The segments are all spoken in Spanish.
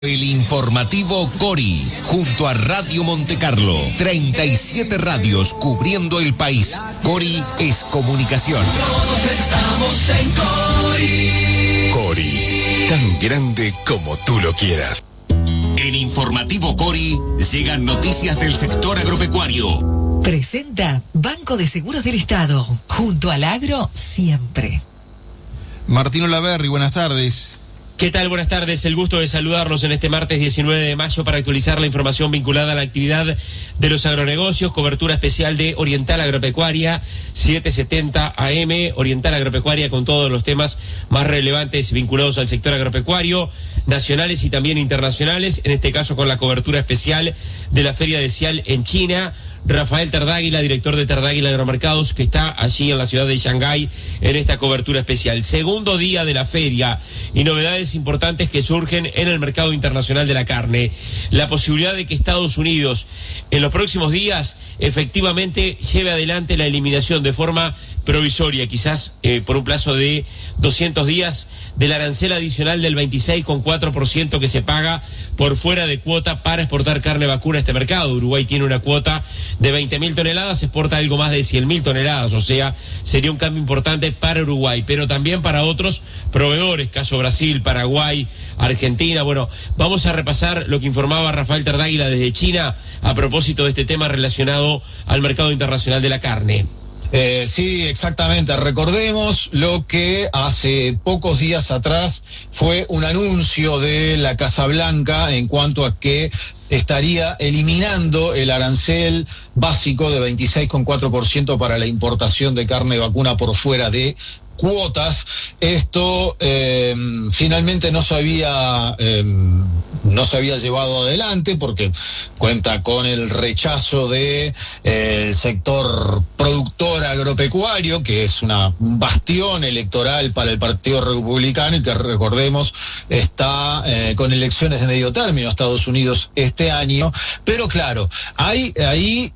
El informativo Cori, junto a Radio Montecarlo, 37 radios cubriendo el país. Cori es comunicación. Todos estamos en Cori. Cori, tan grande como tú lo quieras. En informativo Cori llegan noticias del sector agropecuario. Presenta Banco de Seguros del Estado, junto al agro siempre. Martín Olaverri, buenas tardes. ¿Qué tal? Buenas tardes. El gusto de saludarlos en este martes 19 de mayo para actualizar la información vinculada a la actividad de los agronegocios. Cobertura especial de Oriental Agropecuaria, 770 AM, Oriental Agropecuaria, con todos los temas más relevantes vinculados al sector agropecuario, nacionales y también internacionales, en este caso con la cobertura especial de la Feria de Cial en China. Rafael Tardáguila, director de Tardáguila Agromercados, que está allí en la ciudad de Shanghái en esta cobertura especial. Segundo día de la feria y novedades importantes que surgen en el mercado internacional de la carne. La posibilidad de que Estados Unidos en los próximos días efectivamente lleve adelante la eliminación de forma provisoria, quizás por un plazo de 200 días, del arancel adicional del 26,4% que se paga por fuera de cuota para exportar carne vacuna a este mercado. Uruguay tiene una cuota de 20.000 toneladas, exporta algo más de 100.000 toneladas, o sea, sería un cambio importante para Uruguay, pero también para otros proveedores, caso Brasil, Paraguay, Argentina. Bueno, vamos a repasar lo que informaba Rafael Tardáguila desde China a propósito de este tema relacionado al mercado internacional de la carne. Sí, exactamente. Recordemos lo que hace pocos días atrás fue un anuncio de la Casa Blanca en cuanto a que estaría eliminando el arancel básico de 26,4% para la importación de carne vacuna por fuera de cuotas. Esto finalmente no se había llevado adelante porque cuenta con el rechazo de el sector productor agropecuario, que es un bastión electoral para el Partido Republicano y que, recordemos, está con elecciones de medio término Estados Unidos este año. Pero claro, hay ahí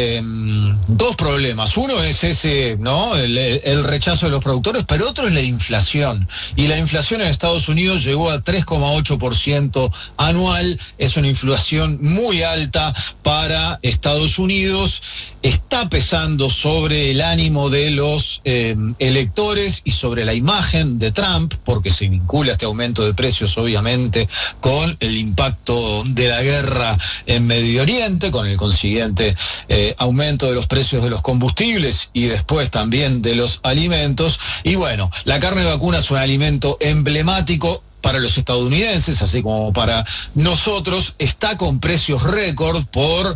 dos problemas. Uno es ese, ¿no? El rechazo de los productores, pero otro es la inflación. Y la inflación en Estados Unidos llegó a 3,8% anual. Es una inflación muy alta para Estados Unidos. Está pesando sobre el ánimo de los electores y sobre la imagen de Trump, porque se vincula este aumento de precios, obviamente, con el impacto de la guerra en Medio Oriente, con el consiguiente aumento de los precios de los combustibles y después también de los alimentos. Y bueno, la carne vacuna es un alimento emblemático para los estadounidenses, así como para nosotros. Está con precios récord por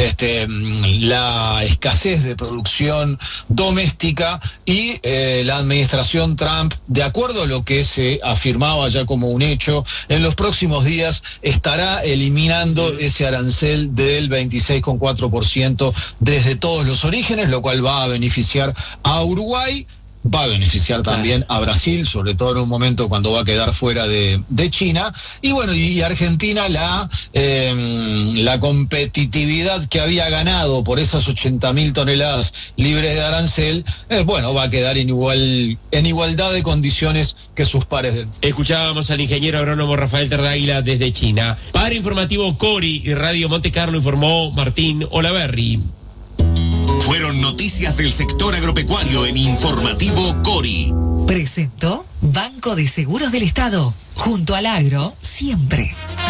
la escasez de producción doméstica y la administración Trump, de acuerdo a lo que se afirmaba ya como un hecho, en los próximos días estará eliminando ese arancel del 26,4% desde todos los orígenes, lo cual va a beneficiar a Uruguay. Va a beneficiar también a Brasil, sobre todo en un momento cuando va a quedar fuera de China. Y bueno, y Argentina, la competitividad que había ganado por esas 80.000 toneladas libres de arancel, va a quedar en igualdad de condiciones que sus pares. Escuchábamos al ingeniero agrónomo Rafael Tardáguila desde China. Para Informativo Cori y Radio Montecarlo informó Martín Olaverri. Fueron noticias del sector agropecuario en informativo Cori. Presentó Banco de Seguros del Estado, junto al agro siempre.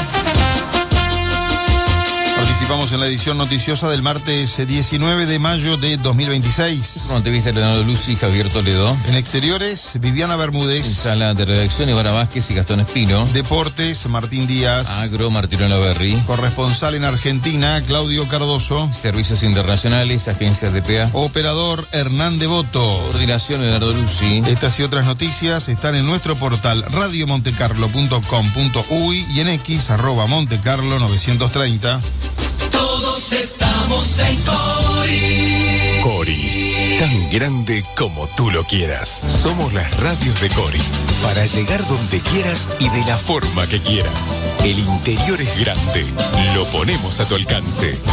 Participamos en la edición noticiosa del martes 19 de mayo de 2026. Entrevista Leonardo Luzzi y Javier Toledo. En exteriores, Viviana Bermúdez. En sala de redacción, Ivana Vázquez y Gastón Espino. Deportes, Martín Díaz. Agro, Martín Olaverri. Corresponsal en Argentina, Claudio Cardoso. Servicios internacionales, agencias de PA. Operador, Hernán Devoto. Coordinación, Leonardo Luzzi. Estas y otras noticias están en nuestro portal radiomontecarlo.com.uy y en X, @Montecarlo 930. Todos estamos en Cori. Cori, tan grande como tú lo quieras. Somos las radios de Cori, para llegar donde quieras y de la forma que quieras. El interior es grande, lo ponemos a tu alcance.